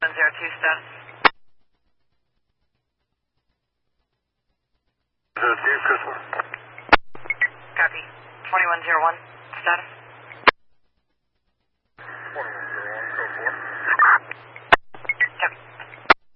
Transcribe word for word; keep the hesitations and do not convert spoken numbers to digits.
one zero two status. zero two, Chris one. Copy. twenty-one zero one status.